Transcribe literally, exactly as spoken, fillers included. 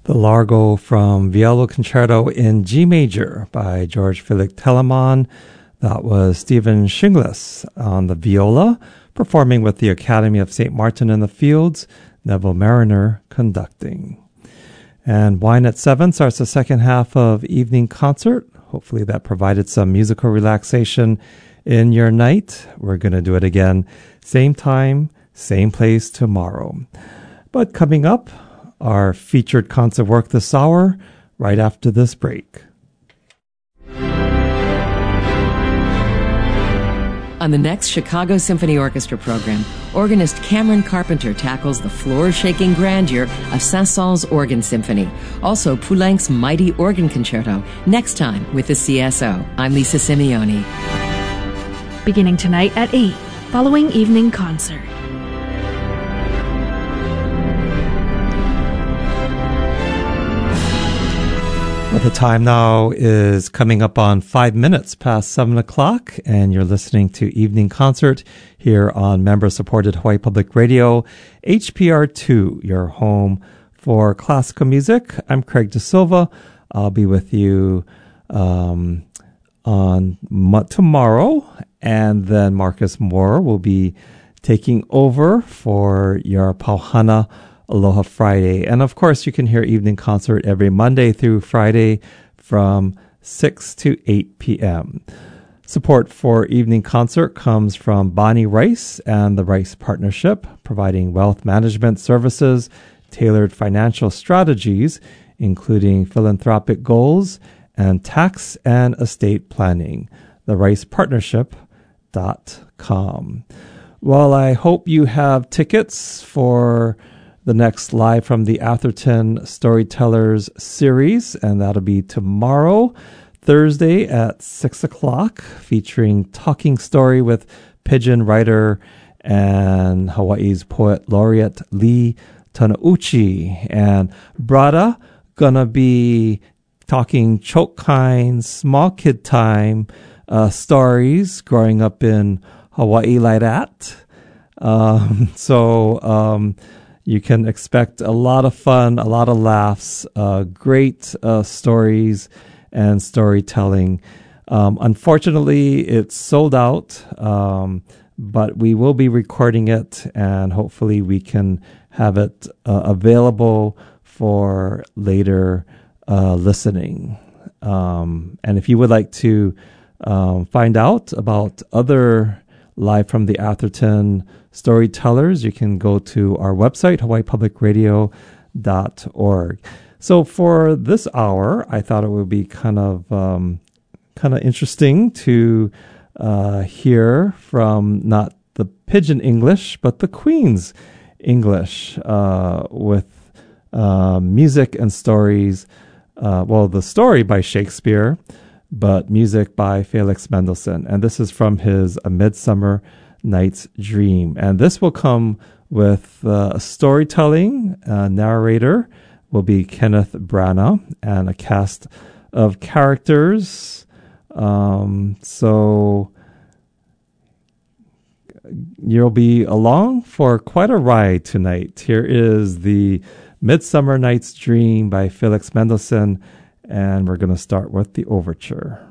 The Largo from Viola Concerto in G Major by George Philipp Telemann. That was Stephen Shinglis on the viola, performing with the Academy of Saint Martin in the Fields, Neville Mariner conducting. And Wine at Seven starts the second half of evening concert. Hopefully that provided some musical relaxation in your night. We're going to do it again, same time, same place tomorrow. But coming up, our featured concert work this hour, right after this break. On the next Chicago Symphony Orchestra program, organist Cameron Carpenter tackles the floor-shaking grandeur of Saint-Saëns Organ Symphony. Also, Poulenc's Mighty Organ Concerto, next time with the C S O. I'm Lisa Simeone. Beginning tonight at eight, following evening concert. Well, the time now is coming up on five minutes past seven o'clock, and you're listening to Evening Concert here on member-supported Hawaii Public Radio, H P R two, your home for classical music. I'm Craig De Silva. I'll be with you um, on m- tomorrow, and then Marcus Moore will be taking over for your Pauhana Aloha Friday. And of course, you can hear Evening Concert every Monday through Friday from six to eight p.m. Support for Evening Concert comes from Bonnie Rice and the Rice Partnership, providing wealth management services, tailored financial strategies, including philanthropic goals and tax and estate planning. the rice partnership dot com. Well, I hope you have tickets for the next Live from the Atherton Storytellers series, and that'll be tomorrow, Thursday at six o'clock, featuring Talking Story with Pidgin writer and Hawaii's poet laureate Lee Tanauchi. And Brada gonna be talking choke kind, small kid time uh, stories growing up in Hawaii like that. Um, so um, you can expect a lot of fun, a lot of laughs, uh, great uh, stories and storytelling. Um, unfortunately, it's sold out, um, but we will be recording it, and hopefully we can have it uh, available for later uh, listening. Um, and if you would like to um, find out about other Live from the Atherton storytellers, you can go to our website, hawaii public radio dot org. So for this hour, I thought it would be kind of um, kind of interesting to uh, hear from not the Pidgin English, but the Queen's English uh, with uh, music and stories. Uh, well, the story by Shakespeare, but music by Felix Mendelssohn. And this is from his A Midsummer Night's Dream. And this will come with uh, storytelling. Uh, narrator will be Kenneth Branagh and a cast of characters. Um, so you'll be along for quite a ride tonight. Here is the Midsummer Night's Dream by Felix Mendelssohn, and we're going to start with the overture.